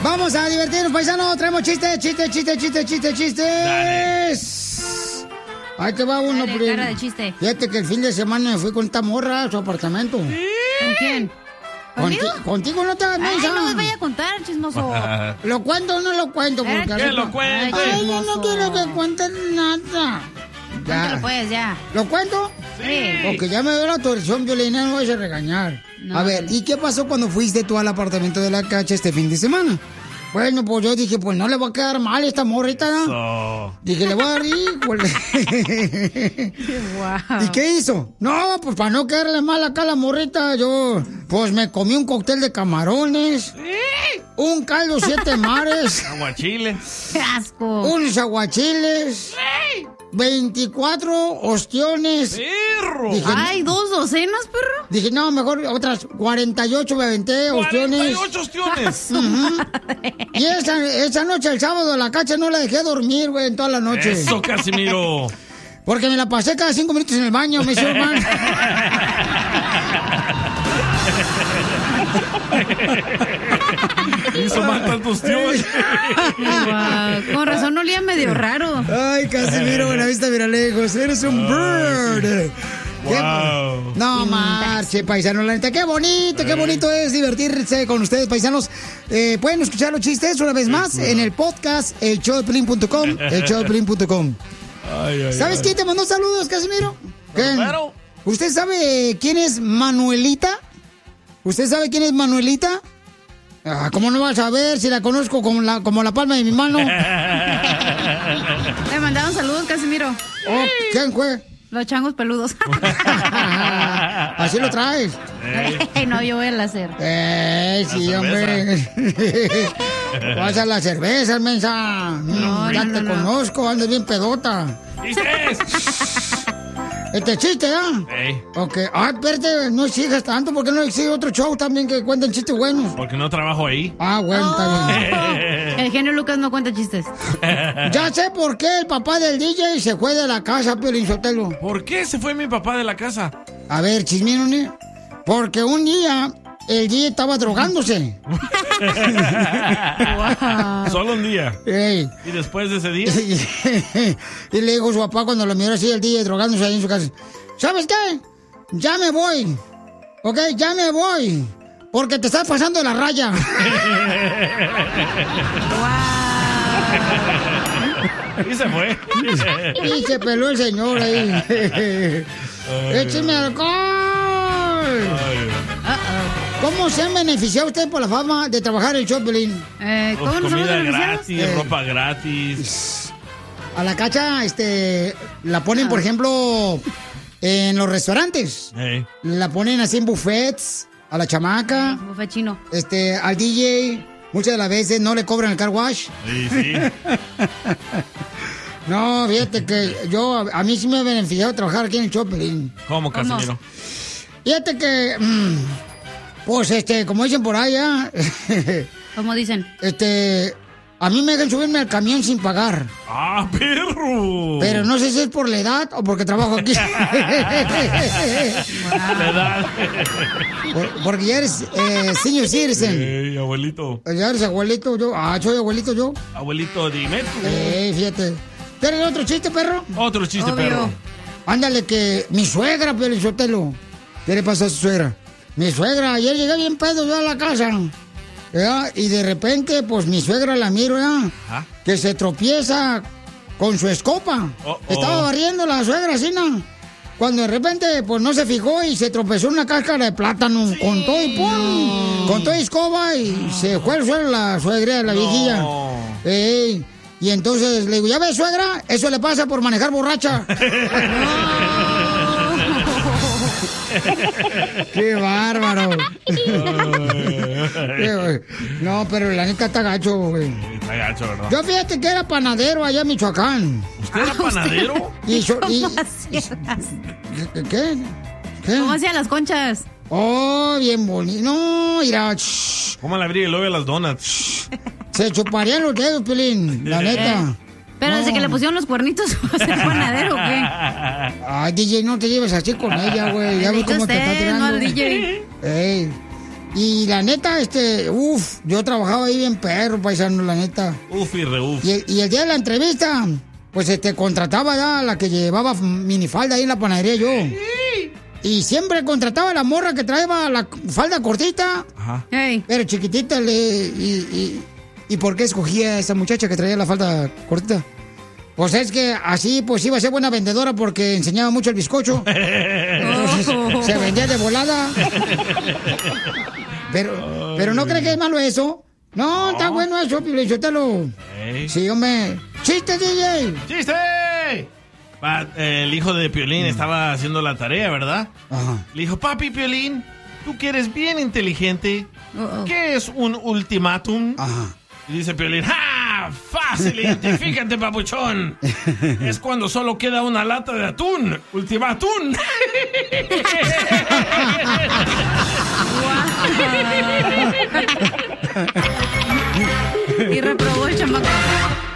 Vamos a divertirnos, paisanos. Traemos chistes. Dale. Ahí te va uno, Dale, cara de chiste. Fíjate que el fin de semana me fui con esta morra a su apartamento. ¿Con quién? ¿Conmigo? Contigo no te hagas mensa. Ay, no me vaya a contar, chismoso. ¿Lo cuento o no lo cuento? ¿Qué lo cuento? Ay, yo no quiero que cuentes nada. Cuéntalo pues, ya. ¿Lo cuento? Sí. Porque ya me dio la autorización, Violina, no vayas a regañar. No, a ver, ¿y qué pasó cuando fuiste tú al apartamento de la Cacha este fin de semana? Bueno, pues yo dije, pues no le va a quedar mal esta morrita, ¿no? Dije, le voy a dar igual. Wow. ¿Y qué hizo? No, pues para no quedarle mal acá a la morrita, yo pues me comí un cóctel de camarones, un caldo 7 mares, Aguachiles. ¡Qué asco! unos aguachiles, 24 ostiones. ¡Perro! Dije, ¡Ay, 2 docenas, perro! Dije, no, mejor otras 48 me aventé, ostiones. 48 ostiones. Y esa noche, el sábado, la Cacha no la dejé dormir, güey, en toda la noche. Eso, Casimiro. Porque me la pasé cada 5 minutos en el baño, me hizo mal. Hizo mal tantos tíos. Wow. Con razón olía medio raro. Ay, Casimiro, Buenavista Viralejos, eres un bird. Wow. No marche, paisano, la neta, qué bonito es divertirse con ustedes, paisanos. Pueden escuchar los chistes una vez más en el podcast, elshowdepiolín.com, elshowdepiolín.com. ¿Sabes quién te mandó saludos, Casimiro? Claro. ¿Usted sabe quién es Manuelita? ¿Usted sabe quién es Manuelita? Ah, ¿cómo no vas a ver si la conozco como la palma de mi mano? Le mandaron saludos, Casimiro. Oh, ¿quién fue? Los changos peludos. Así lo traes. No, yo voy al hacer. Sí, hombre. Vas a la cerveza, mensa. No, ya no, te no. conozco, andas bien pedota. ¡Chistes! Este chiste, ¿ah? Ok. Ah, espérate, no exigas tanto, porque no exige otro show también que cuenten chistes buenos. Porque no trabajo ahí. Ah, bueno, está bien. El genio Lucas no cuenta chistes. Ya sé por qué el papá del DJ se fue de la casa, Piolín Sotelo. ¿Por qué se fue mi papá de la casa? A ver, chismín, porque un día el DJ estaba drogándose. Wow. Solo un día. Ey. ¿Y después de ese día? Y le dijo a su papá cuando lo miró así el DJ drogándose ahí en su casa: ¿sabes qué? Ya me voy. Ok, ya me voy. Porque te estás pasando de la raya. Y se fue. Y se peló el señor ahí. ¡Écheme alcohol! ¿Cómo se han beneficiado usted por la fama de trabajar el Choplin? ¿Cómo nos hemos Comida beneficiado? gratis, ropa gratis. A la Cacha, la ponen, por ejemplo, en los restaurantes. La ponen así en buffets, a la chamaca. Buffet chino. Al DJ, muchas de las veces no le cobran el car wash. Sí. No, fíjate que a mí sí me ha beneficiado trabajar aquí en el Choplin. ¿Cómo, Casimiro? Fíjate que, pues, como dicen por allá. ¿Cómo dicen? A mí me dejan subirme al camión sin pagar. ¡Ah, perro! Pero no sé si es por la edad o porque trabajo aquí. La edad. Porque ya eres senior citizen. Abuelito. Ya eres abuelito yo. Ah, soy abuelito yo. Abuelito, dime tú. Fíjate. ¿Tienes otro chiste, perro? Otro chiste, Obvio. perro. Ándale, que mi suegra, Piolín Sotelo. ¿Qué le pasó a su suegra? Mi suegra, ayer llegué bien pedo yo a la casa. ¿Verdad? Y de repente, pues mi suegra la miro, ¿verdad? Ajá. Que se tropieza con su escoba. Estaba barriendo la suegra así, ¿no? Cuando de repente, pues no se fijó y se tropezó en una cáscara de plátano con todo y ¡pum! Con todo y escoba y se fue al suelo la suegra, la viejilla. Ey. Y entonces le digo, ¿ya ves, suegra? Eso le pasa por manejar borracha. ¡Qué bárbaro! No, pero la neta está gacho, güey. Está gacho, ¿verdad? Yo fíjate que era panadero allá en Michoacán. ¿Usted era panadero? ¿Cómo hacías? ¿Qué? ¿Cómo hacían las conchas? Oh, bien bonito. No, mira. ¿Cómo le abrí el hoyo a las donuts? Se chuparían los dedos, Pelín, la neta. Pero desde que le pusieron los cuernitos, ¿se fue panadero o qué? Ay, DJ, no te lleves así con ella, güey. Ya ves cómo te está tirando. No al DJ. Ey. Y la neta, yo trabajaba ahí bien perro, paisano, la neta. Uf y reuf. Y el día de la entrevista, pues contrataba ya a la que llevaba minifalda ahí en la panadería yo. Y siempre contrataba a la morra que traía la falda cortita, Ajá. pero chiquitita. ¿Y por qué escogía a esa muchacha que traía la falda cortita? Pues es que así pues iba a ser buena vendedora porque enseñaba mucho el bizcocho. Entonces, se vendía de volada. Pero ¿no cree que es malo eso? No, está bueno eso, Piolichotelo. Sí, hombre. ¡Chiste, DJ! ¡Chiste! El hijo de Piolín estaba haciendo la tarea, ¿verdad? Ajá. Le dijo, papi Piolín, tú que eres bien inteligente, ¿qué es un ultimátum? Ajá. Y dice Piolín, ¡ja! ¡Fácil! Identifícate, papuchón. Es cuando solo queda una lata de atún. ¡Ultimátum! Y reprobó el chamaco.